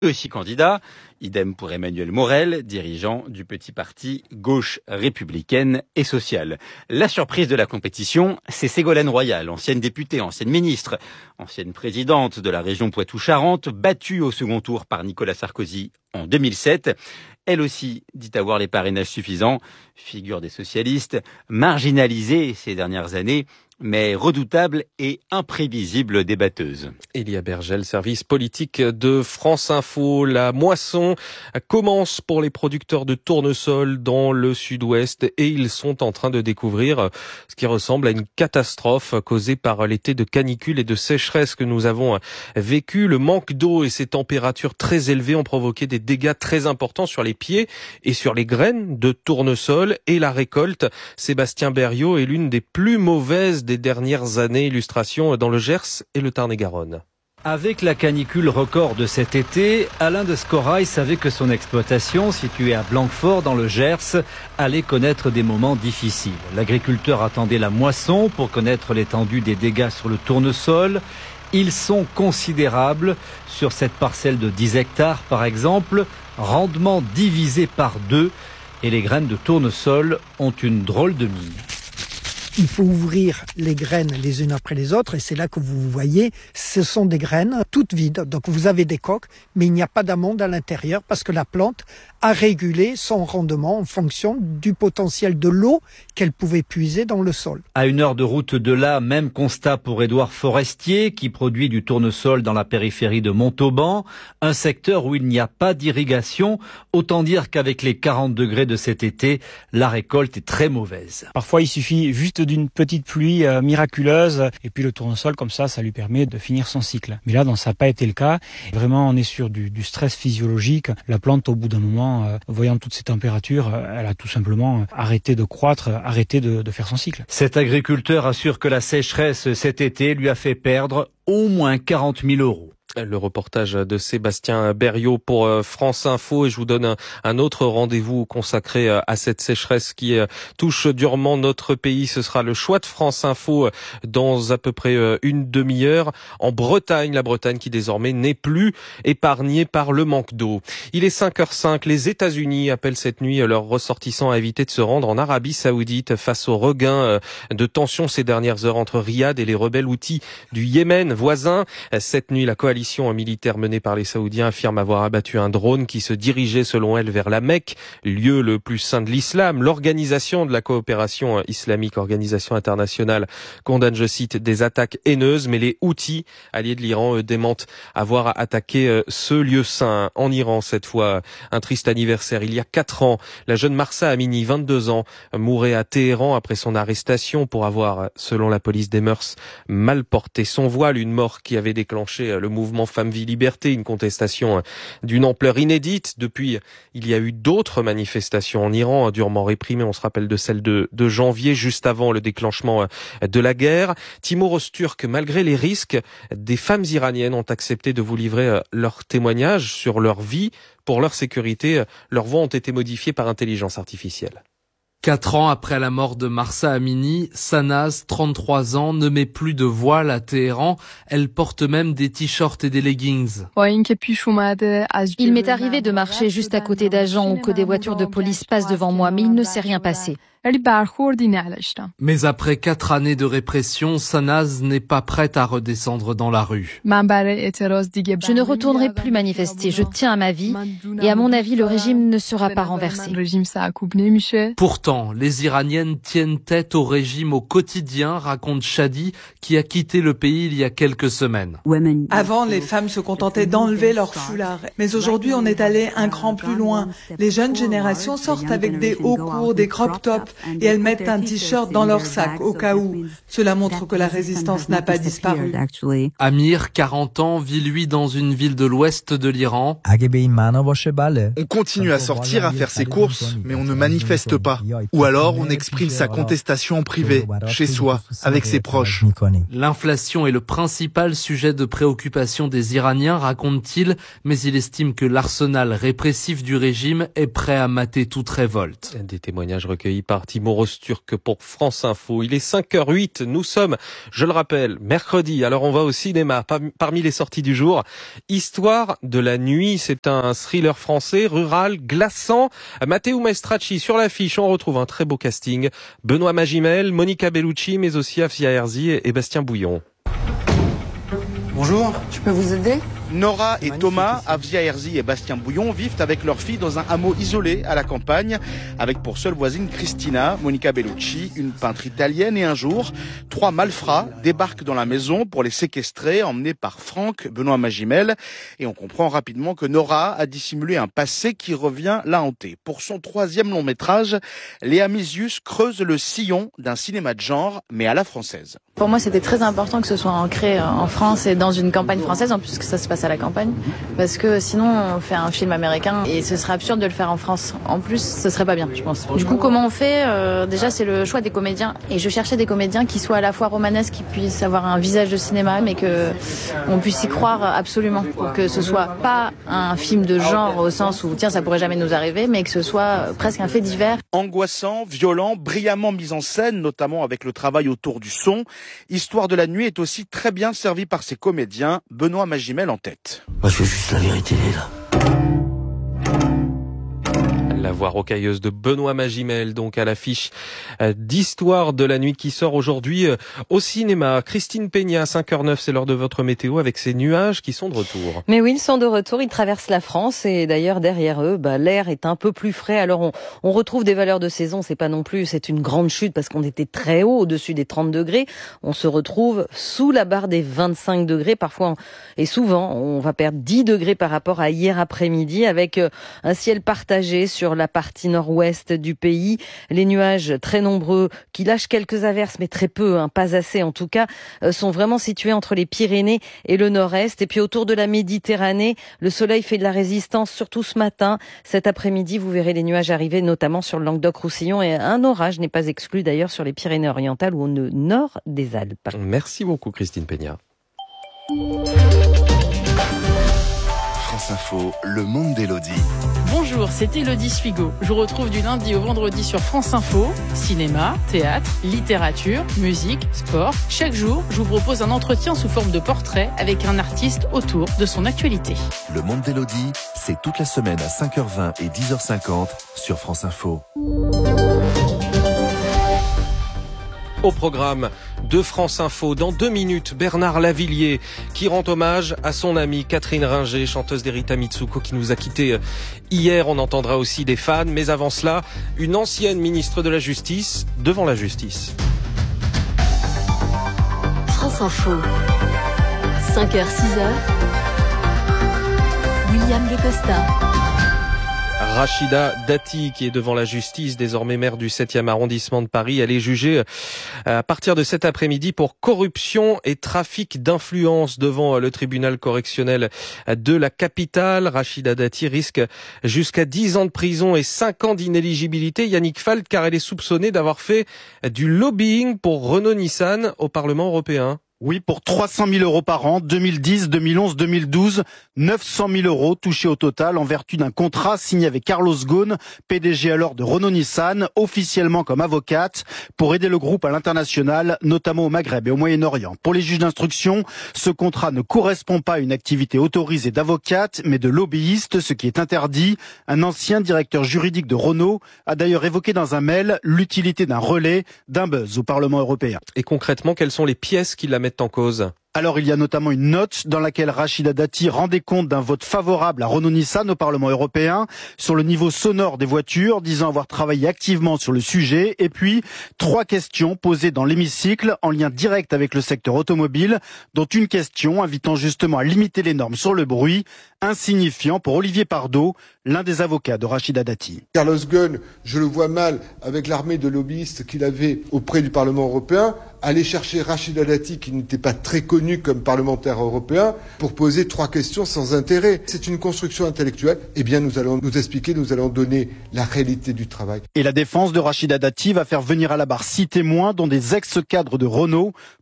Aussi candidat, idem pour Emmanuel Morel, dirigeant du petit parti gauche républicaine et sociale. La surprise de la compétition, c'est Ségolène Royal, ancienne députée, ancienne ministre, ancienne présidente de la région Poitou-Charentes, battue au second tour par Nicolas Sarkozy en 2007. Elle aussi dit avoir les parrainages suffisants, figure des socialistes, marginalisée ces dernières années, mais redoutable et imprévisible débatteuse. Elia Bergel, service politique de France Info. La moisson commence pour les producteurs de tournesol dans le sud-ouest et ils sont en train de découvrir ce qui ressemble à une catastrophe causée par l'été de canicule et de sécheresse que nous avons vécu. Le manque d'eau et ces températures très élevées ont provoqué des dégâts très importants sur les pieds et sur les graines de tournesol et la récolte. Sébastien Berriot est l'une des plus mauvaises des dernières années. Illustration dans le Gers et le Tarn-et-Garonne. Avec la canicule record de cet été, Alain de Scorail savait que son exploitation, située à Blanquefort dans le Gers, allait connaître des moments difficiles. L'agriculteur attendait la moisson pour connaître l'étendue des dégâts sur le tournesol. Ils sont considérables. Sur cette parcelle de 10 hectares par exemple, rendement divisé par 2 et les graines de tournesol ont une drôle de mine. Il faut ouvrir les graines les unes après les autres et c'est là que vous voyez, ce sont des graines toutes vides. Donc vous avez des coques, mais il n'y a pas d'amandes à l'intérieur parce que la plante a régulé son rendement en fonction du potentiel de l'eau qu'elle pouvait puiser dans le sol. À 1 heure de route de là, même constat pour Édouard Forestier qui produit du tournesol dans la périphérie de Montauban, un secteur où il n'y a pas d'irrigation. Autant dire qu'avec les 40 degrés de cet été, la récolte est très mauvaise. Parfois il suffit juste d'une petite pluie miraculeuse et puis le tournesol comme ça lui permet de finir son cycle. Mais là, ça n'a pas été le cas. Vraiment, on est sur du stress physiologique. La plante, au bout d'un moment, voyant toutes ces températures, elle a tout simplement arrêté de croître, arrêté de faire son cycle. Cet agriculteur assure que la sécheresse cet été lui a fait perdre au moins 40 000 euros. Le reportage de Sébastien Berriot pour France Info et je vous donne un autre rendez-vous consacré à cette sécheresse qui touche durement notre pays. Ce sera le choix de France Info dans à peu près une demi-heure en Bretagne. La Bretagne qui désormais n'est plus épargnée par le manque d'eau. Il est 5h05. Les États-Unis appellent cette nuit leurs ressortissants à éviter de se rendre en Arabie Saoudite face au regain de tensions ces dernières heures entre Riyad et les rebelles houthis du Yémen voisin. Cette nuit, la coalition militaire menée par les Saoudiens affirme avoir abattu un drone qui se dirigeait selon elle vers la Mecque, lieu le plus saint de l'islam. L'organisation de la coopération islamique, organisation internationale, condamne, je cite, des attaques haineuses, mais les Houthis, alliés de l'Iran, démentent avoir attaqué ce lieu saint. En Iran, cette fois, un triste anniversaire. Il y a 4 ans, la jeune Mahsa Amini, 22 ans, mourait à Téhéran après son arrestation pour avoir, selon la police des mœurs, mal porté son voile, une mort qui avait déclenché le mouvement Femmes, Vie, Liberté, une contestation d'une ampleur inédite. Depuis, il y a eu d'autres manifestations en Iran, durement réprimées. On se rappelle de celle de janvier, juste avant le déclenchement de la guerre. Timur Öztürk, malgré les risques, des femmes iraniennes ont accepté de vous livrer leurs témoignages sur leur vie. Pour leur sécurité, leurs voix ont été modifiées par intelligence artificielle. 4 ans après la mort de Mahsa Amini, Sanaz, 33 ans, ne met plus de voile à Téhéran. Elle porte même des t-shirts et des leggings. Il m'est arrivé de marcher juste à côté d'agents ou que des voitures de police passent devant moi, mais il ne s'est rien passé. Mais après 4 années de répression, Sanaz n'est pas prête à redescendre dans la rue. Je ne retournerai plus manifester, je tiens à ma vie et à mon avis, le régime ne sera pas renversé. Pourtant, les Iraniennes tiennent tête au régime au quotidien, raconte Shadi, qui a quitté le pays il y a quelques semaines. Avant, les femmes se contentaient d'enlever leur foulard. Mais aujourd'hui, on est allé un cran plus loin. Les jeunes générations sortent avec des hauts courts, des crop tops, et elles mettent un t-shirt dans leur sac au cas où. Cela montre que la résistance n'a pas disparu. Amir, 40 ans, vit lui dans une ville de l'ouest de l'Iran. On continue à sortir, à faire ses courses, mais on ne manifeste pas. Ou alors on exprime sa contestation en privé, chez soi, avec ses proches. L'inflation est le principal sujet de préoccupation des Iraniens, raconte-t-il, mais il estime que l'arsenal répressif du régime est prêt à mater toute révolte. Des témoignages recueillis par soir. Timur Öztürk pour France Info. Il est 5h08. Nous sommes, je le rappelle, mercredi. Alors on va au cinéma. Parmi les sorties du jour, Histoire de la nuit. C'est un thriller français, rural, glaçant. Matteo Maestracci sur l'affiche. On retrouve un très beau casting. Benoît Magimel, Monica Bellucci, mais aussi Afzia Herzi et Bastien Bouillon. Bonjour. Je peux vous aider ? Nora et Thomas, Afzia Herzi et Bastien Bouillon vivent avec leur fille dans un hameau isolé à la campagne, avec pour seule voisine Cristina, Monica Bellucci, une peintre italienne. Et un jour, 3 malfrats débarquent dans la maison pour les séquestrer, emmenés par Franck, Benoît Magimel. Et on comprend rapidement que Nora a dissimulé un passé qui revient la hanter. Pour son 3e long métrage, Léa Mysius creuse le sillon d'un cinéma de genre, mais à la française. Pour moi, c'était très important que ce soit ancré en France et dans une campagne française, en plus que ça se passe à la campagne, parce que sinon on fait un film américain et ce serait absurde de le faire en France. En plus, ce serait pas bien, je pense. Du coup, comment on fait ? Déjà, c'est le choix des comédiens, et je cherchais des comédiens qui soient à la fois romanesques, qui puissent avoir un visage de cinéma, mais que on puisse y croire absolument, pour que ce soit pas un film de genre au sens où tiens, ça pourrait jamais nous arriver, mais que ce soit presque un fait divers. Angoissant, violent, brillamment mis en scène, notamment avec le travail autour du son. Histoire de la nuit est aussi très bien servi par ses comédiens, Benoît Magimel en tête. Moi, je veux juste la vérité, là. La voix rocailleuse de Benoît Magimel, donc à l'affiche d'Histoire de la nuit qui sort aujourd'hui au cinéma. Christine Peña, 5h09, c'est l'heure de votre météo avec ces nuages qui sont de retour. Mais oui, ils sont de retour, ils traversent la France et d'ailleurs derrière eux, l'air est un peu plus frais. Alors on retrouve des valeurs de saison, c'est une grande chute parce qu'on était très haut, au-dessus des 30 degrés. On se retrouve sous la barre des 25 degrés parfois et souvent on va perdre 10 degrés par rapport à hier après-midi avec un ciel partagé sur la partie nord-ouest du pays. Les nuages très nombreux qui lâchent quelques averses, mais très peu, pas assez en tout cas, sont vraiment situés entre les Pyrénées et le nord-est. Et puis autour de la Méditerranée, le soleil fait de la résistance, surtout ce matin. Cet après-midi, vous verrez les nuages arriver, notamment sur le Languedoc-Roussillon. Et un orage n'est pas exclu d'ailleurs sur les Pyrénées-Orientales ou au nord des Alpes. Merci beaucoup Christine Peña. France Info, le monde d'Élodie. Bonjour, c'est Élodie Sfigo. Je vous retrouve du lundi au vendredi sur France Info. Cinéma, théâtre, littérature, musique, sport. Chaque jour, je vous propose un entretien sous forme de portrait avec un artiste autour de son actualité. Le monde d'Élodie, c'est toute la semaine à 5h20 et 10h50 sur France Info. Au programme de France Info, dans 2 minutes, Bernard Lavillier qui rend hommage à son amie Catherine Ringer, chanteuse d'Erita Mitsuko qui nous a quittés hier. On entendra aussi des fans, mais avant cela, une ancienne ministre de la Justice devant la justice. France Info, 5h, 6h, William Decosta. Rachida Dati, qui est devant la justice, désormais maire du 7e arrondissement de Paris. Elle est jugée à partir de cet après-midi pour corruption et trafic d'influence devant le tribunal correctionnel de la capitale. Rachida Dati risque jusqu'à 10 ans de prison et 5 ans d'inéligibilité. Yannick Falt, car elle est soupçonnée d'avoir fait du lobbying pour Renault-Nissan au Parlement européen. Oui, pour 300 000 euros par an, 2010, 2011, 2012, 900 000 euros touchés au total en vertu d'un contrat signé avec Carlos Ghosn, PDG alors de Renault-Nissan, officiellement comme avocate, pour aider le groupe à l'international, notamment au Maghreb et au Moyen-Orient. Pour les juges d'instruction, ce contrat ne correspond pas à une activité autorisée d'avocate, mais de lobbyiste, ce qui est interdit. Un ancien directeur juridique de Renault a d'ailleurs évoqué dans un mail l'utilité d'un relais, d'un buzz au Parlement européen. Et concrètement, quelles sont les pièces qui la mettent en cause ? Alors il y a notamment une note dans laquelle Rachida Dati rendait compte d'un vote favorable à Renault-Nissan au Parlement européen sur le niveau sonore des voitures, disant avoir travaillé activement sur le sujet. Et puis 3 questions posées dans l'hémicycle en lien direct avec le secteur automobile, dont une question invitant justement à limiter les normes sur le bruit, insignifiant pour Olivier Pardo, l'un des avocats de Rachida Dati. Carlos Ghosn, je le vois mal avec l'armée de lobbyistes qu'il avait auprès du Parlement européen, aller chercher Rachida Dati, qui n'était pas très connue comme parlementaire européen, pour poser 3 questions sans intérêt. C'est une construction intellectuelle. Eh bien, nous allons nous expliquer, nous allons donner la réalité du travail. Et la défense de Rachida Dati va faire venir à la barre 6 témoins, dont des ex-cadres de Renault,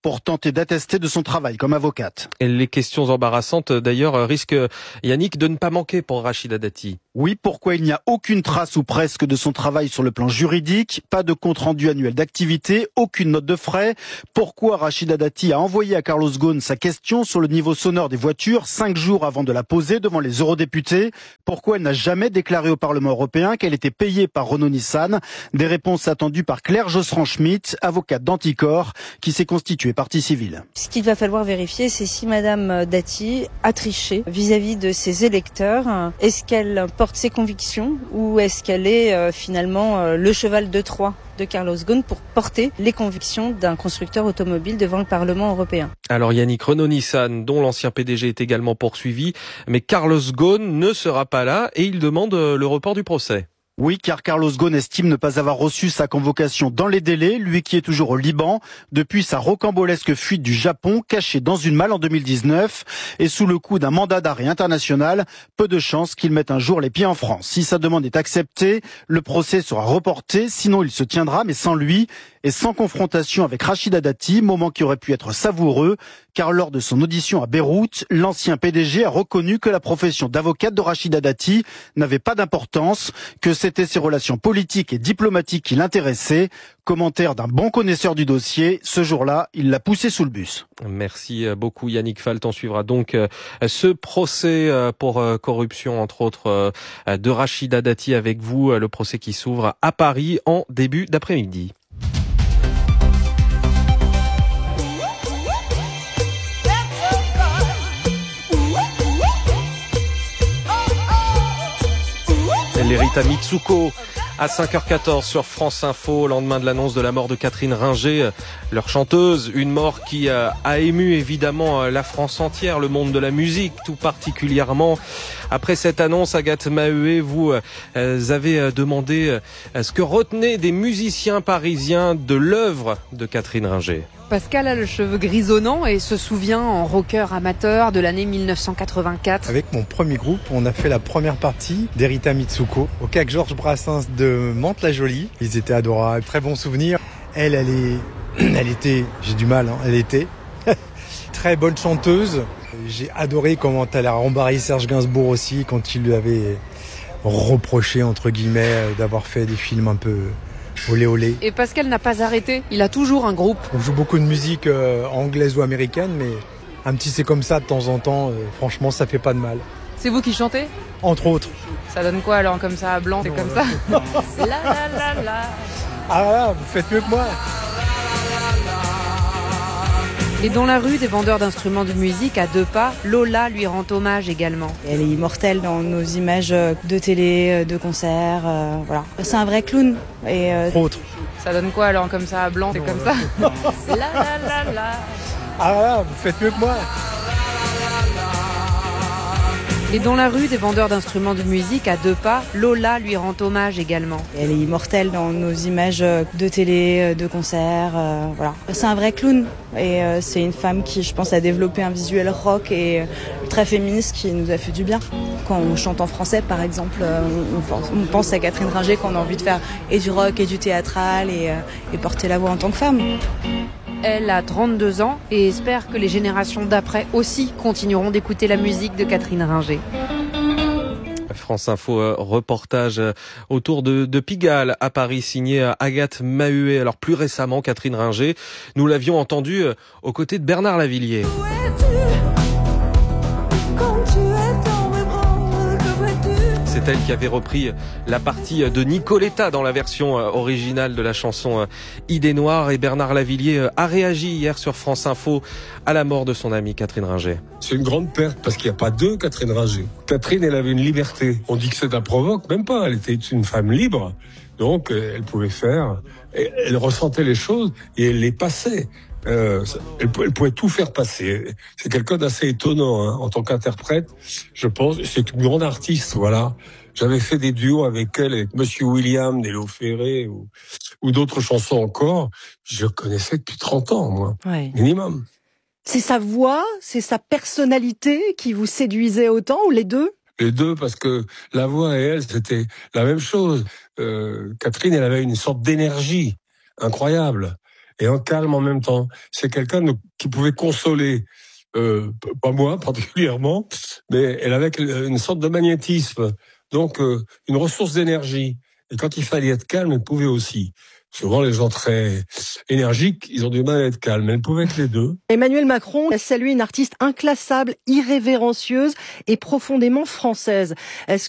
pour tenter d'attester de son travail comme avocate. Et les questions embarrassantes, d'ailleurs, risquent, Yannick, de ne pas manquer pour Rachida Dati. Oui, pourquoi il n'y a aucune trace ou presque de son travail sur le plan juridique, pas de compte-rendu annuel d'activité, aucune note de frais. Pourquoi Rachida Dati a envoyé à Carlos Ghosn sa question sur le niveau sonore des voitures 5 jours avant de la poser devant les eurodéputés. Pourquoi elle n'a jamais déclaré au Parlement européen qu'elle était payée par Renault-Nissan. Des réponses attendues par Claire Josserand-Schmitt, avocate d'Anticor, qui s'est constituée partie civile. Ce qu'il va falloir vérifier, c'est si Madame Dati a triché vis-à-vis de ses électeurs. Est-ce qu'elle porte ses convictions ou est-ce qu'elle est finalement le cheval de Troie de Carlos Ghosn pour porter les convictions d'un constructeur automobile devant le Parlement européen. Alors Yannick, Renault-Nissan, dont l'ancien PDG est également poursuivi, mais Carlos Ghosn ne sera pas là et il demande le report du procès. Oui, car Carlos Ghosn estime ne pas avoir reçu sa convocation dans les délais, lui qui est toujours au Liban, depuis sa rocambolesque fuite du Japon, cachée dans une malle en 2019, et sous le coup d'un mandat d'arrêt international, peu de chances qu'il mette un jour les pieds en France. Si sa demande est acceptée, le procès sera reporté, sinon il se tiendra, mais sans lui, et sans confrontation avec Rachida Dati, moment qui aurait pu être savoureux, car lors de son audition à Beyrouth, l'ancien PDG a reconnu que la profession d'avocate de Rachida Dati n'avait pas d'importance, que c'était ses relations politiques et diplomatiques qui l'intéressaient. Commentaire d'un bon connaisseur du dossier, ce jour-là, il l'a poussé sous le bus. Merci beaucoup Yannick Falt. On suivra donc ce procès pour corruption, entre autres, de Rachida Dati avec vous, le procès qui s'ouvre à Paris en début d'après-midi. L'Erita Mitsuko à 5h14 sur France Info, au lendemain de l'annonce de la mort de Catherine Ringer, leur chanteuse, une mort qui a ému évidemment la France entière, le monde de la musique tout particulièrement. Après cette annonce, Agathe Maheuet, vous avez demandé ce que retenaient des musiciens parisiens de l'œuvre de Catherine Ringer. Pascal a le cheveu grisonnant et se souvient en rocker amateur de l'année 1984. Avec mon premier groupe, on a fait la première partie d'Erita Mitsuko au CAC Georges Brassens de Mantes-la-Jolie. Ils étaient adorables, très bons souvenirs. Elle était, j'ai du mal, elle était très bonne chanteuse. J'ai adoré comment elle a rembarré Serge Gainsbourg aussi quand il lui avait reproché, entre guillemets, d'avoir fait des films un peu olé olé. Et Pascal n'a pas arrêté, il a toujours un groupe. On joue beaucoup de musique anglaise ou américaine, mais un petit c'est comme ça de temps en temps, franchement ça fait pas de mal. C'est vous qui chantez ? Entre autres. Ça donne quoi alors comme ça à blanc, c'est comme ça la la la la. Ah là, vous faites mieux que moi. Et dans la rue des vendeurs d'instruments de musique à 2 pas, Lola lui rend hommage également. Elle est immortelle dans nos images de télé, de concerts, voilà. C'est un vrai clown. Et autre. Ça donne quoi alors comme ça à blanc, c'est comme ça la la la la. Ah là, vous faites mieux que moi. Et dans la rue des vendeurs d'instruments de musique à 2 pas, Lola lui rend hommage également. Elle est immortelle dans nos images de télé, de concerts, voilà. C'est un vrai clown et c'est une femme qui, je pense, a développé un visuel rock et très féministe qui nous a fait du bien. Quand on chante en français, par exemple, on pense à Catherine Ringer quand on a envie de faire et du rock et du théâtral et porter la voix en tant que femme. Elle a 32 ans et espère que les générations d'après aussi continueront d'écouter la musique de Catherine Ringer. France Info, reportage autour de Pigalle à Paris, signé Agathe Maheuet. Alors plus récemment, Catherine Ringer, nous l'avions entendue aux côtés de Bernard Lavilliers. C'est elle qui avait repris la partie de Nicoletta dans la version originale de la chanson Idée Noire. Et Bernard Lavilliers a réagi hier sur France Info à la mort de son amie Catherine Ringer. C'est une grande perte parce qu'il n'y a pas deux Catherine Ringer. Catherine, elle avait une liberté. On dit que c'est un provoque, même pas. Elle était une femme libre. Donc, elle pouvait faire. Elle ressentait les choses et elle les passait. Elle pouvait tout faire passer. C'est quelqu'un d'assez étonnant, hein, en tant qu'interprète. Je pense, c'est une grande artiste, voilà. J'avais fait des duos avec elle, avec Monsieur William, Nélo Ferré, ou d'autres chansons encore. Je connaissais depuis 30 ans, moi. Ouais. Minimum. C'est sa voix, c'est sa personnalité qui vous séduisait autant, ou les deux? Les deux, parce que la voix et elle, c'était la même chose. Catherine, elle avait une sorte d'énergie incroyable. et un calme en même temps. C'est quelqu'un qui pouvait consoler, pas moi particulièrement, mais elle avait une sorte de magnétisme, donc une ressource d'énergie. Et quand il fallait être calme, elle pouvait aussi. Souvent, les gens très énergiques, ils ont du mal à être calmes. Elle pouvait être les deux. Emmanuel Macron a salué une artiste inclassable, irrévérencieuse et profondément française. Est-ce